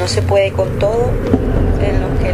no se puede con todo, en los que